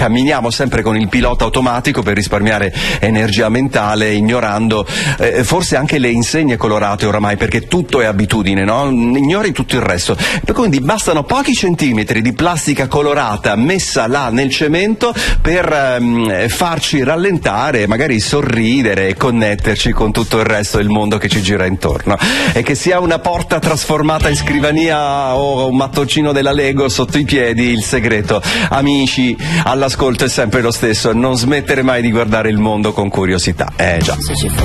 camminiamo sempre con il pilota automatico per risparmiare energia mentale, ignorando forse anche le insegne colorate oramai, perché tutto è abitudine, no? Ignori tutto il resto. E quindi bastano pochi centimetri di plastica colorata messa là nel cemento per farci rallentare, magari sorridere e connetterci con tutto il resto del mondo che ci gira intorno. E che sia una porta trasformata in scrivania o un mattoncino della Lego sotto i piedi, il segreto, amici, all'ascolto è sempre lo stesso: non smettere mai di guardare il mondo con curiosità. Già.